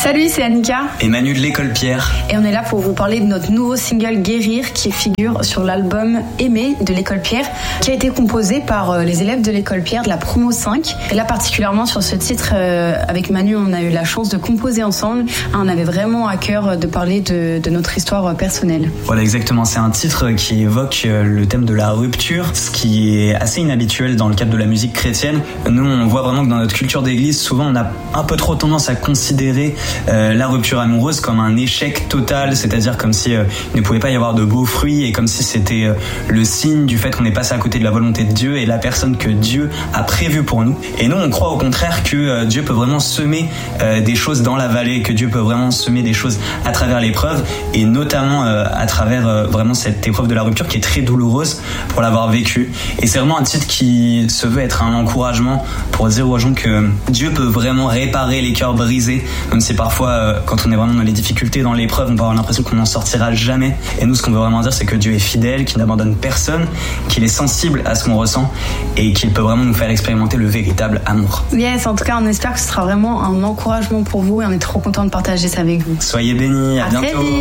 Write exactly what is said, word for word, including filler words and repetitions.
Salut, c'est Annika et Manu de l'école Pierre. Et on est là pour vous parler de notre nouveau single Guérir qui figure sur l'album Aimer de l'école Pierre, qui a été composé par les élèves de l'école Pierre de la promo cinq. Et là particulièrement sur ce titre, euh, avec Manu, on a eu la chance de composer ensemble. On avait vraiment à cœur de parler de, de notre histoire personnelle. Voilà, exactement. C'est un titre qui évoque le thème de la rupture, ce qui est assez inhabituel dans le cadre de la musique chrétienne. Nous, on voit vraiment que dans notre culture d'église, souvent on a un peu trop tendance à considérer euh, la rupture amoureuse comme un échec total, c'est-à-dire comme si euh, il ne pouvait pas y avoir de beaux fruits et comme si c'était euh, le signe du fait qu'on est passé à côté de la volonté de Dieu et la personne que Dieu a prévue pour nous. Et nous, on croit au contraire que euh, Dieu peut vraiment semer euh, des choses dans la vallée, que Dieu peut vraiment semer des choses à travers l'épreuve et notamment euh, à travers euh, vraiment cette épreuve de la rupture qui est très douloureuse pour l'avoir vécue. Et c'est vraiment un titre qui se veut être un encouragement pour dire aux gens que Dieu peut vraiment réparer les cœurs brisés, même si parfois euh, quand on est vraiment dans les difficultés, dans l'épreuve, on peut avoir l'impression qu'on n'en sortira jamais. Et nous, ce qu'on veut vraiment dire, c'est que Dieu est fidèle, qu'il n'abandonne personne, qu'il est sensible à ce qu'on ressent et qu'il peut vraiment nous faire expérimenter le véritable amour. Yes, en tout cas, on espère que ce sera vraiment un encouragement pour vous et on est trop content de partager ça avec vous. Soyez bénis, à, à bientôt.